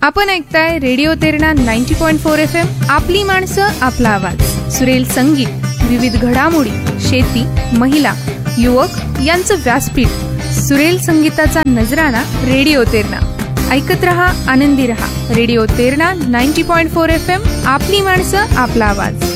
आपण ऐकताय radio Terna 90.4 FM, आपली माणसं आपला आवाज. सुरेल संगीत, विविध घडामोडी, शेती, महिला, युवक यांचं व्यासपीठ. सुरेल संगीताचा नजराणा रेडिओ तेरणा. ऐकत रहा, आनंदी रहा. रेडिओ तेरणा 90.4 FM, आपली माणसं आपला आवाज.